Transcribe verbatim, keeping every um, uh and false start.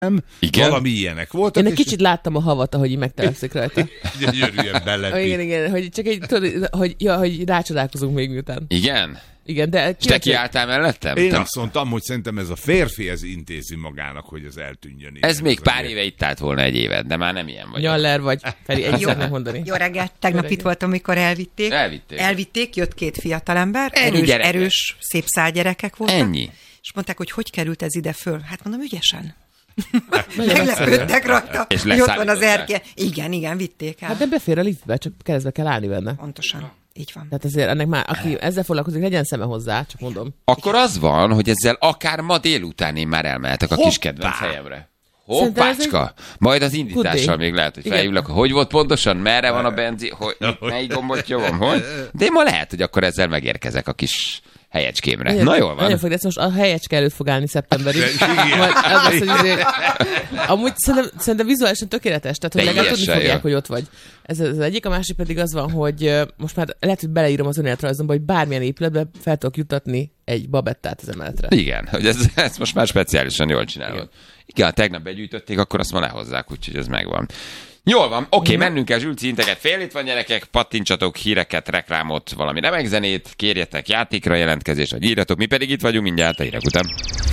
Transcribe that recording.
Igen? Valami ilyenek voltak. Én egy kicsit láttam a havat, ahogy így megtelepszik rajta. Gyönyörűen bellepít. Igen, igen, hogy csak egy, tudod, hogy, ja, hogy rácsodálkozunk még miután. Igen? Igen, de... És te kiálltál mellettem? Én te... azt mondtam, hogy szerintem ez a férfi, ez intézi magának, hogy ez eltűnjön. Ez még pár éve itt állt volna egy évet, de már nem ilyen vagy. Nyaller vagy, Feri, egy szeretnék mondani. Jó reggelt, tegnap itt voltam, amikor elvitték. Elvitték. Elvitték, jött két fiatalember, Ennyi erős, gyerekek. erős, szép szálgyerekek voltak. Ennyi. És mondták, hogy hogy került ez ide föl. Hát mondom, ügyesen. Nagyon Meglepődtek rajta, És hogy ott van az leszállították. erke. Igen, igen, vitték el. Hát de befér a liftbe, csak keresztbe kell állni benne. Pontosan, így van. Tehát azért ennek már, aki ezzel foglalkozik, legyen szeme hozzá, csak mondom. Akkor az van, hogy ezzel akár ma délután én már elmehetek a kis Hoppá! kedvenc helyemre. Szerintem ez Hoppácska! Majd az indítással Good még lehet, hogy Igen. felhívlak. Hogy volt pontosan? Merre van a benzin? Hogy, melyik gombot nyomom? Hogy? De én ma lehet, hogy akkor ezzel megérkezek a kis helyecskémre. Nagyon- Na jól Nagyon van. fog, de ez most a helyecske előtt fog állni szeptemberig. Igen. Majd az lesz, hogy azért- Amúgy szerintem, szerintem vizuálisan tökéletes, tehát hogy legalább tudni Teljesen fogják, jó. hogy ott vagy. Ez az egyik, a másik pedig az van, hogy ö, most már lehet, hogy beleírom az önéletrajzomba, hogy bármilyen épületbe fel tudok juttatni egy babettát az emeletre. Igen, hogy ez, ez most már speciálisan jól csinálod. Igen, Igen ha tegnap begyűjtötték, akkor azt ma lehozzák, úgyhogy ez megvan. Jól van, oké, okay, mennünk el Zsülci integet. Fél itt van, gyerekek, pattintsatok híreket, reklámot, valami remegzenét, kérjetek játékra jelentkezést, vagy írjatok, mi pedig itt vagyunk mindjárt a hírek után.